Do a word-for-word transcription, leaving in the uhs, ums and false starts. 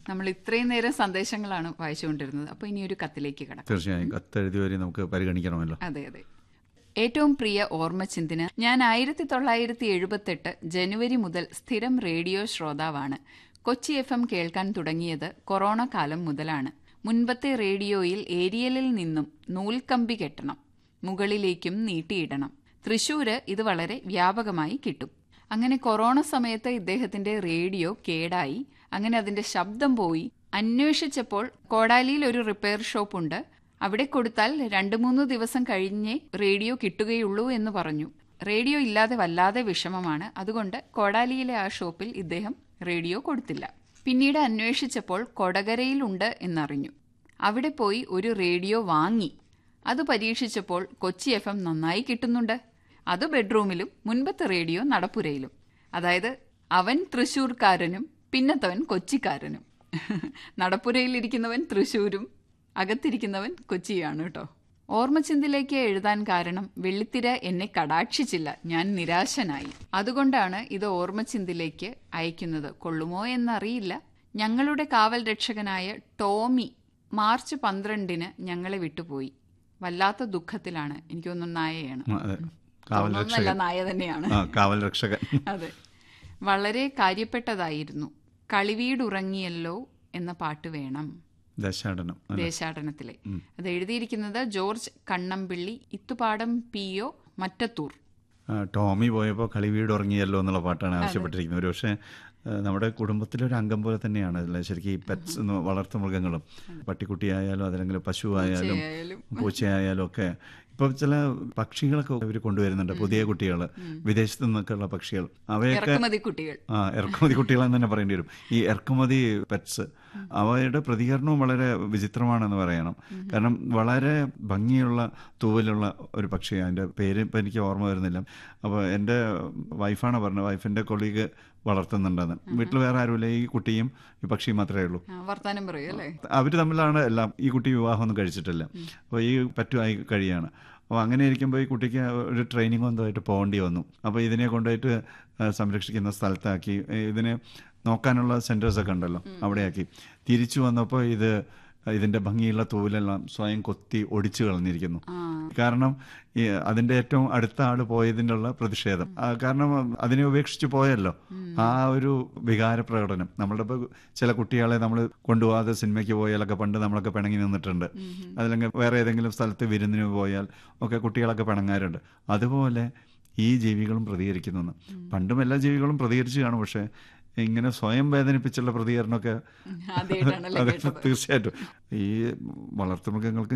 നമ്മൾ ഇത്രയും നേരം സന്ദേശങ്ങളാണ് വായിച്ചുകൊണ്ടിരുന്നത്. അപ്പോൾ ഇനി ഒരു കത്തിലേക്ക് കിടക്കാം. തീർച്ചയായും കത്തെഴുതി വരെ നമുക്ക് പരിഗണിക്കണമല്ലോ. അതെ അതെ. ഏറ്റവും പ്രിയ ഓർമ്മചിന്തിന്, ഞാൻ ആയിരത്തി തൊള്ളായിരത്തി എഴുപത്തെട്ട് ജനുവരി മുതൽ സ്ഥിരം റേഡിയോ ശ്രോതാവാണ്. കൊച്ചി എഫ് എം കേൾക്കാൻ തുടങ്ങിയത് കൊറോണ കാലം മുതലാണ്. മുൻപത്തെ റേഡിയോയിൽ ഏരിയലിൽ നിന്നും നൂൽക്കമ്പി കെട്ടണം, മുകളിലേക്കും നീട്ടിയിടണം. തൃശ്ശൂര് ഇത് വളരെ വ്യാപകമായി കിട്ടും. അങ്ങനെ കൊറോണ സമയത്ത് ഇദ്ദേഹത്തിന്റെ റേഡിയോ കേടായി. അങ്ങനെ അതിന്റെ ശബ്ദം പോയി. അന്വേഷിച്ചപ്പോൾ കോടാലിയിൽ ഒരു റിപ്പയർ ഷോപ്പുണ്ട്, അവിടെ കൊടുത്താൽ രണ്ടു മൂന്ന് ദിവസം കഴിഞ്ഞേ റേഡിയോ കിട്ടുകയുള്ളൂ എന്ന് പറഞ്ഞു. റേഡിയോ ഇല്ലാതെ വല്ലാതെ വിഷമമാണ്. അതുകൊണ്ട് കോടാലിയിലെ ആ ഷോപ്പിൽ ഇദ്ദേഹം റേഡിയോ കൊടുത്തില്ല. പിന്നീട് അന്വേഷിച്ചപ്പോൾ കൊടകരയിലുണ്ട് എന്നറിഞ്ഞു. അവിടെ പോയി ഒരു റേഡിയോ വാങ്ങി. അത് പരീക്ഷിച്ചപ്പോൾ കൊച്ചി എഫ് എം നന്നായി കിട്ടുന്നുണ്ട്. അത് ബെഡ്റൂമിലും, മുൻപത്തെ റേഡിയോ നടപ്പുരയിലും. അതായത് അവൻ തൃശ്ശൂർക്കാരനും പിന്നത്തവൻ കൊച്ചിക്കാരനും. നടപ്പുരയിലിരിക്കുന്നവൻ തൃശ്ശൂരും അകത്തിരിക്കുന്നവൻ കൊച്ചിയാണ് കേട്ടോ. ഓർമ്മചിന്തിലേക്ക് എഴുതാൻ കാരണം വെള്ളിത്തിര എന്നെ കടാക്ഷിച്ചില്ല, ഞാൻ നിരാശനായി. അതുകൊണ്ടാണ് ഇത് ഓർമ്മചിന്തിലേക്ക് അയക്കുന്നത്. കൊള്ളുമോ എന്നറിയില്ല. ഞങ്ങളുടെ കാവൽ രക്ഷകനായ ടോമി മാർച്ച് പന്ത്രണ്ടിന് ഞങ്ങളെ വിട്ടുപോയി. വല്ലാത്ത ദുഃഖത്തിലാണ്. എനിക്ക് തോന്നുന്നു നായയാണ്, നായ തന്നെയാണ്. കാവൽ രക്ഷകൻ. അതെ, വളരെ കാര്യപ്പെട്ടതായിരുന്നു. കളിവീടുറങ്ങിയല്ലോ എന്ന പാട്ട് വേണം. ദേശാടനം, ദേശാടനത്തിലെ. അത് എഴുതിയിരിക്കുന്നത് George Kannampilly, ഇത്തുപാടം P O, Mattathur. Tomy പോയപ്പോൾ കളിവീട് ഉറങ്ങിയല്ലോ എന്നുള്ള പാട്ടാണ് ആവശ്യപ്പെട്ടിരിക്കുന്നത്. ഒരു പക്ഷേ നമ്മുടെ കുടുംബത്തിലൊരു അംഗം പോലെ തന്നെയാണ് അല്ലേ ശരിക്കും ഈ പെറ്റ്സ് എന്ന് വളർത്തുമൃഗങ്ങളും. പട്ടിക്കുട്ടിയായാലും അതല്ലെങ്കിൽ പശു ആയാലും പൂച്ചയായാലും ഒക്കെ. ഇപ്പം ചില പക്ഷികളൊക്കെ ഇവർ കൊണ്ടുവരുന്നുണ്ട്, പുതിയ കുട്ടികൾ, വിദേശത്തു നിന്നൊക്കെയുള്ള പക്ഷികൾ. അവയൊക്കെ ആ ഇറക്കുമതി കുട്ടികളെന്ന് തന്നെ പറയേണ്ടി വരും. ഈ ഇറക്കുമതി പെറ്റ്സ്, അവയുടെ പ്രതികരണവും വളരെ വിചിത്രമാണെന്ന് പറയണം. കാരണം വളരെ ഭംഗിയുള്ള തൂവലുള്ള ഒരു പക്ഷിയാണ്. അതിൻ്റെ പേര് ഇപ്പം എനിക്ക് ഓർമ്മ വരുന്നില്ല. അപ്പോൾ എൻ്റെ വൈഫാണ് പറഞ്ഞത്, വൈഫിൻ്റെ കൊളീഗ് വളർത്തുന്നുണ്ടെന്ന്. വീട്ടിൽ വേറെ ആരുമില്ല, ഈ കുട്ടിയും ഈ പക്ഷിയും മാത്രമേ ഉള്ളൂ. വർത്താനം പറയും അല്ലേ. അവർ തമ്മിലാണ് എല്ലാം. ഈ കുട്ടി വിവാഹമൊന്നും കഴിച്ചിട്ടില്ല, അപ്പോൾ ഈ പറ്റുമായി കഴിയാണ്. അപ്പോൾ അങ്ങനെ ഇരിക്കുമ്പോൾ ഈ കുട്ടിക്ക് ഒരു ട്രെയിനിങ് ഒന്നുമായിട്ട് പോകേണ്ടി വന്നു. അപ്പോൾ ഇതിനെ കൊണ്ടുപോയിട്ട് സംരക്ഷിക്കുന്ന സ്ഥലത്താക്കി, ഇതിനെ നോക്കാനുള്ള സെൻറ്റേഴ്സൊക്കെ ഉണ്ടല്ലോ അവിടെയാക്കി. തിരിച്ചു വന്നപ്പോൾ ഇത് ഇതിൻ്റെ ഭംഗിയുള്ള തൂവലെല്ലാം സ്വയം കൊത്തി ഒടിച്ചു കളഞ്ഞിരിക്കുന്നു. കാരണം ഈ അതിൻ്റെ ഏറ്റവും അടുത്ത ആൾ പോയതിൻ്റെ ഉള്ള പ്രതിഷേധം. കാരണം അതിനെ ഉപേക്ഷിച്ച് പോയല്ലോ. ആ ഒരു വികാര പ്രകടനം. നമ്മളുടെ ഇപ്പോൾ ചില കുട്ടികളെ നമ്മൾ കൊണ്ടുപോകാതെ സിനിമയ്ക്ക് പോയാലൊക്കെ പണ്ട് നമ്മളൊക്കെ പിണങ്ങി നിന്നിട്ടുണ്ട്. അതല്ലെങ്കിൽ വേറെ ഏതെങ്കിലും സ്ഥലത്ത് വിരുന്നിന് പോയാൽ ഒക്കെ കുട്ടികളൊക്കെ പിണങ്ങാറുണ്ട്. അതുപോലെ ഈ ജീവികളും പ്രതികരിക്കുന്നു. പണ്ടും എല്ലാ ജീവികളും പ്രതികരിച്ചു കാണും, പക്ഷേ ഇങ്ങനെ സ്വയം വേദനിപ്പിച്ചുള്ള പ്രതികരണമൊക്കെ തീർച്ചയായിട്ടും ഈ വളർത്തുമൃഗങ്ങൾക്ക്